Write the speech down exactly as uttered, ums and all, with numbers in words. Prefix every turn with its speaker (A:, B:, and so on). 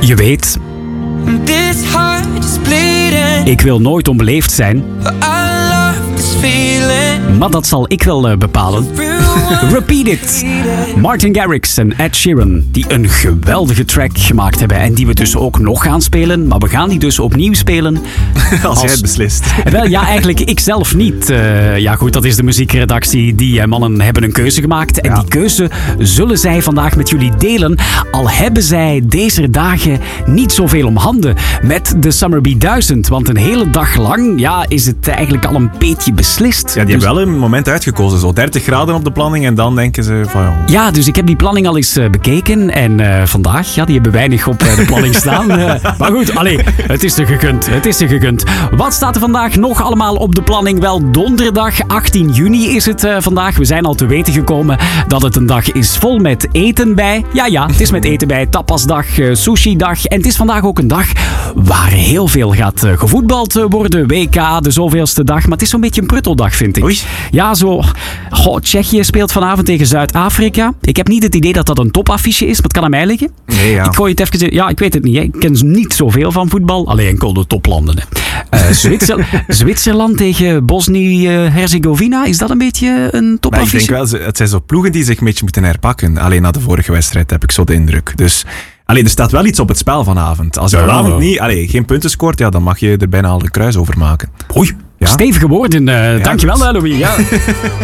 A: Je weet, ik wil nooit onbeleefd zijn, maar dat zal ik wel uh, bepalen. Repeat It. Martin Garrix en Ed Sheeran, die een geweldige track gemaakt hebben en die we dus ook nog gaan spelen, maar we gaan die dus opnieuw spelen.
B: Als, als jij het beslist.
A: Wel, ja, eigenlijk ik zelf niet. Uh, ja goed, dat is de muziekredactie. Die uh, mannen hebben een keuze gemaakt en ja. die keuze zullen zij vandaag met jullie delen, al hebben zij deze dagen niet zoveel om handen met de Summer B duizend, want een hele dag lang ja, is het eigenlijk al een beetje beslist.
B: Ja, die
A: dus...
B: hebben wel een moment uitgekozen, zo dertig graden op de planning en dan denken ze van... Ja,
A: ja dus ik heb die planning al eens uh, bekeken en uh, vandaag, ja, die hebben weinig op uh, de planning staan. Uh, maar goed, allee, het is er gekund, het is er gekund. Wat staat er vandaag nog allemaal op de planning? Wel, donderdag achttien juni is het uh, vandaag. We zijn al te weten gekomen dat het een dag is vol met eten bij. Ja, ja, het is met eten bij. Tapasdag, uh, sushi-dag. En het is vandaag ook een dag waar heel veel gaat uh, gevoetbald worden. W K, de zoveelste dag. Maar het is zo'n beetje een prutteldag, vind ik.
B: Oei.
A: Ja, zo... Goh, Tsjechië speelt vanavond tegen Zuid-Afrika. Ik heb niet het idee dat dat een topaffiche is, maar het kan aan mij liggen.
B: Nee, ja.
A: Ik gooi het even... Ja, ik weet het niet. Hè. Ik ken niet zoveel van voetbal. Alleen enkel de toplanden. Hè. Uh, Zwitser, Zwitserland tegen Bosnië-Herzegovina. Is dat een beetje een topaffiche?
B: Ik denk wel, het zijn zo ploegen die zich een beetje moeten herpakken. Alleen na de vorige wedstrijd heb ik zo de indruk. Dus... Allee, er staat wel iets op het spel vanavond. Als je ja, vanavond niet, allee, geen punten scoort, ja, dan mag je er bijna al een kruis over maken.
A: Oei, ja? Stevige woorden. Uh, ja, dankjewel, Louis. Ja.